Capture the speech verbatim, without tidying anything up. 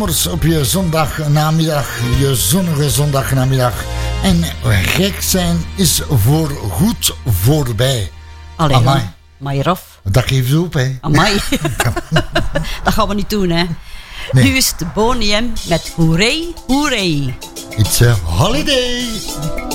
Op je zondagnamiddag, je zonnige zondagnamiddag. En gek zijn is voor goed voorbij. Allee, Amai. Amai, Raf. Dat geeft ze op, hè. Amai. Dat gaan we niet doen, hè. Nee. Nu is het Boney M met Hoeré, Hoeré. It's a holiday.